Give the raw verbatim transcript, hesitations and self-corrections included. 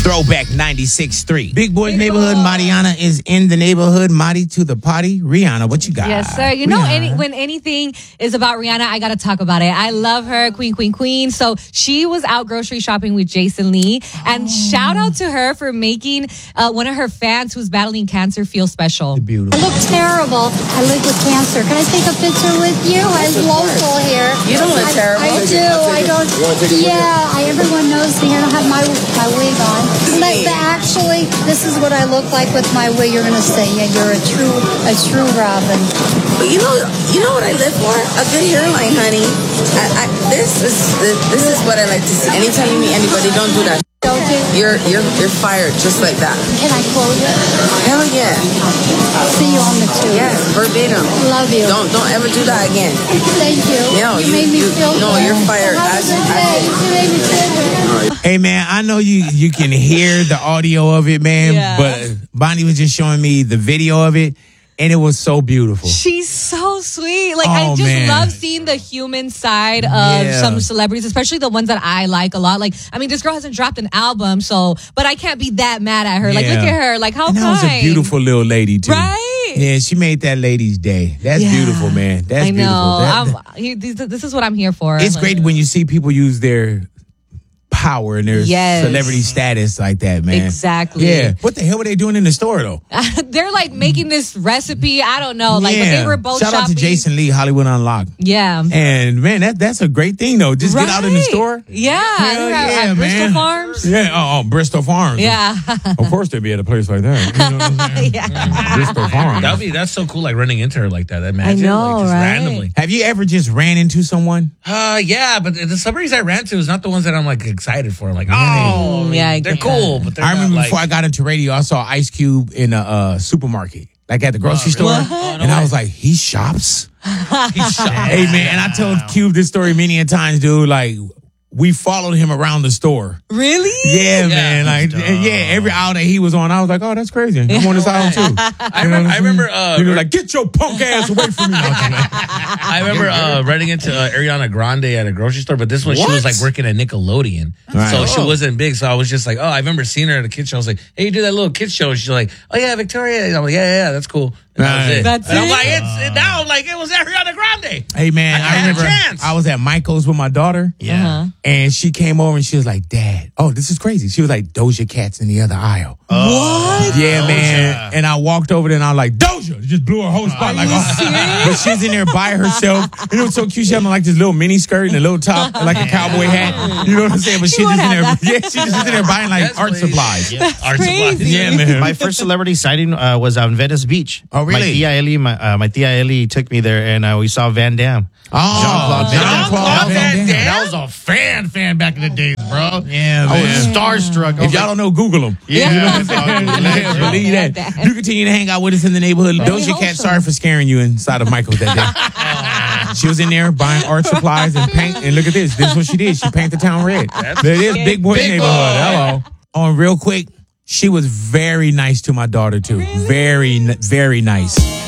Throwback ninety-six point three. Big Boy's Neighborhood. Mariana is in the neighborhood. Madi to the potty. Rihanna, what you got? Yes, sir. You know, any, when anything is about Rihanna, I got to talk about it. I love her. Queen, queen, queen. So she was out grocery shopping with Jason Lee. And oh. shout out to her for making uh, one of her fans who's battling cancer feel special. Beautiful. I look terrible. I live with cancer. Can I take a picture with you? I'm local here. You don't look I, terrible. I do. I don't. Yeah, I, everyone knows me. I don't have my, my wig on. But, but actually, this is what I look like with my wig. You're going to say, yeah, you're a true a true Robin. But you know, you know what I live for? A good hairline, honey. I, I, this is this is what I like to see. Anytime you meet anybody, don't do that. Don't do. You're you're you're fired just like that. Can I quote it? Hell yeah. See you on the tube. Yes, verbatim. Love you. Don't don't ever do that again. Thank you. No, you, you made me you, feel no, good. you're fired. Have a As, good day. You made me feel good. Hey, man, I know you you can hear the audio of it, man, Yeah. but Bonnie was just showing me the video of it, and it was so beautiful. She's so sweet. Like, Oh, I just man. love seeing the human side of Yeah. some celebrities, especially the ones that I like a lot. Like, I mean, this girl hasn't dropped an album, so, but I can't be that mad at her. Like, Yeah. look at her. Like, how And that kind. was a beautiful little lady, too. Right? Yeah, she made that lady's day. That's Yeah. beautiful, man. That's I know. beautiful. That- I'm, he, this, this is what I'm here for. it's Like, great when you see people use their power and their Yes. celebrity status like that, man. Exactly. Yeah. What the hell were they doing in the store, though? They're like making this recipe. I don't know. Like, but they were both Shout shopping. out to Jason Lee, Hollywood Unlocked. Yeah. And man, that that's a great thing though. Just get out in the Right. store. Yeah. Hell They're at- yeah, at Bristol man. Farms. Yeah, oh, oh, Bristol Farms. Yeah. Of course they'd be at a place like that. You know what I'm saying? Yeah. Bristol Farms. That'd be that's so cool. Like running into her like that. Imagine, I know, like, just right? randomly. Have you ever just ran into someone? Uh, yeah, but the celebrities I ran to is not the ones that I'm like excited for. Like, oh, I mean, Yeah, I they're get cool, that. but they're I remember not, like, before I got into radio, I saw Ice Cube in a uh, supermarket, like at the grocery Oh, store, really? Oh, no and I way. was like, he shops. he's shocked. Hey man, and I told Cube this story many a times, dude. Like we followed him around the store. Really? Yeah, Yeah, man. Like, that's and yeah, every aisle that he was on, I was like, oh, that's crazy. I'm on this aisle too. I remember, I remember, uh, You know, like, get your punk ass away from me. I remember uh, running into uh, Ariana Grande at a grocery store, but this one she What? was like working at Nickelodeon, Right. so she Oh. wasn't big. So I was just like, oh, I remember seeing her at a kid show. I was like, hey, you do that little kid show? And she's like, oh yeah, Victoria. And I'm like, yeah, yeah, yeah, that's cool. And that was Right. it. That's and I'm it? like, it's it now. Like it was Ariana Grande. Hey man, I I, had a remember chance. I was at Michael's with my daughter. Yeah. Uh-huh. And she came over and she was like, Dad, oh, this is crazy. She was like, Doja Cat's in the other aisle. What? Yeah, man. And I walked over there and I was like, Doja! It just blew her whole spot. Like, oh. But she's in there by herself. And it was so cute. She had on like this little mini skirt and a little top and like a cowboy hat. You know what I'm saying? But She she's would just in there. have that. Yeah, she's just in there buying like Yes, art please. supplies. Yeah. Art crazy. supplies. Yeah, man. My first celebrity sighting uh, was on Venice Beach. Oh, really? My tia Ellie, my, uh, my tia Ellie took me there, and uh, we saw Van Damme. Oh, Jean-Claude Van Damme. Jean-Claude Van Damme. That was a fan fan back in the days, bro. Yeah, I was man. starstruck. I If was y'all don't know, Google them. Yeah. You know what I'm saying? Yeah, believe that. that. You continue to hang out with us in the neighborhood. Doja Cat, wholesome. sorry for scaring you inside of Michael's that day. She was in there buying art supplies and paint. And look at this. This is what she did. She painted the town red. There it is, Big Boy Big Neighborhood. Boy. Hello. On real quick, she was very nice to my daughter, too. Very, n- very nice.